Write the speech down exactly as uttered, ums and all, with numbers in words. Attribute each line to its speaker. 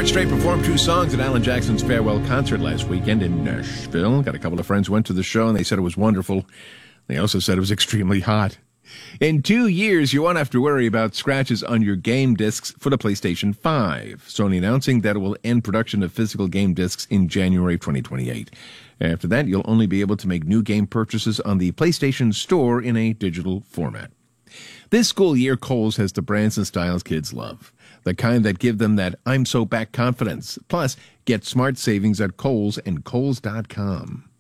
Speaker 1: George Strait performed two songs at Alan Jackson's farewell concert last weekend in Nashville. Got a couple of friends who went to the show, and they said it was wonderful. They also said it was extremely hot. In two years, you won't have to worry about scratches on your game discs for the PlayStation five. Sony announcing that it will end production of physical game discs in January twenty twenty-eight. After that, you'll only be able to make new game purchases on the PlayStation Store in a digital format. This school year, Kohl's has the brands and styles kids love. The kind that give them that I'm so back confidence. Plus, get smart savings at Kohl's and Kohl's dot com.